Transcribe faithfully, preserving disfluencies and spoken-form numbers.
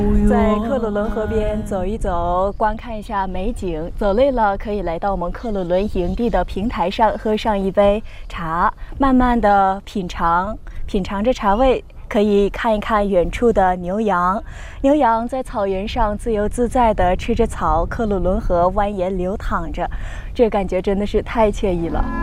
在克鲁伦河边走一走，观看一下美景。走累了，可以来到我们克鲁伦营地的平台上，喝上一杯茶，慢慢的品尝，品尝着茶味。可以看一看远处的牛羊，牛羊在草原上自由自在地吃着草，克鲁伦河蜿蜒流淌着，这感觉真的是太惬意了。